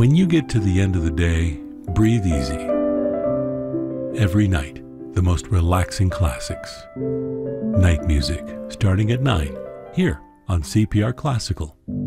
When you get to the end of the day, breathe easy. Every night, the most relaxing classics. Night music, starting at 9, here on CPR Classical.